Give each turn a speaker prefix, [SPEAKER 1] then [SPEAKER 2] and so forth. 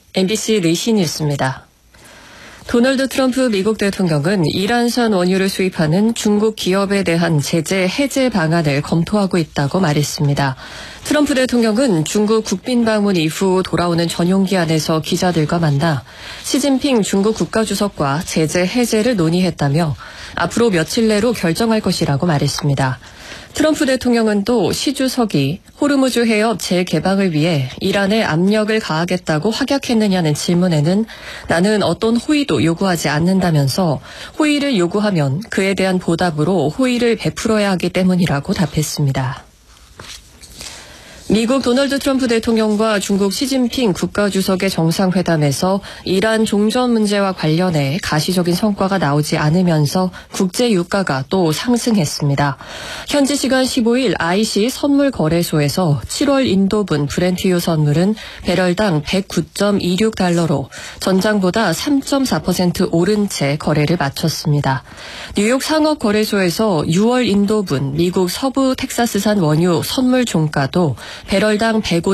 [SPEAKER 1] MBC 내시 뉴스입니다. 도널드 트럼프 미국 대통령은 이란산 원유를 수입하는 중국 기업에 대한 제재 해제 방안을 검토하고 있다고 말했습니다. 트럼프 대통령은 중국 국빈 방문 이후 돌아오는 전용기 안에서 기자들과 만나 시진핑 중국 국가주석과 제재 해제를 논의했다며 앞으로 며칠 내로 결정할 것이라고 말했습니다. 트럼프 대통령은 또 시 주석이 호르무즈 해협 재개방을 위해 이란에 압력을 가하겠다고 확약했느냐는 질문에는 나는 어떤 호의도 요구하지 않는다면서 호의를 요구하면 그에 대한 보답으로 호의를 베풀어야 하기 때문이라고 답했습니다. 미국 도널드 트럼프 대통령과 중국 시진핑 국가주석의 정상회담에서 이란 종전 문제와 관련해 가시적인 성과가 나오지 않으면서 국제 유가가 또 상승했습니다. 현지 시간 15일 IC 선물 거래소에서 7월 인도분 브렌트유 선물은 배럴당 109.26달러로 전장보다 3.4% 오른 채 거래를 마쳤습니다. 뉴욕 상업 거래소에서 6월 인도분 미국 서부 텍사스산 원유 선물 종가도 배럴당 105